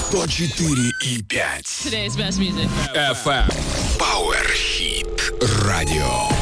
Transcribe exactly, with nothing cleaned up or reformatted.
сто четыре и пять. Today's best music. эф эм. Power Hit Radio.